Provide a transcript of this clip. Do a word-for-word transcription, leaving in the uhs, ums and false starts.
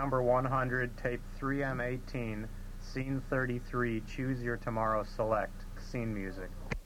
number one hundred, tape three M eighteen, scene thirty-three, choose your tomorrow, select, scene music.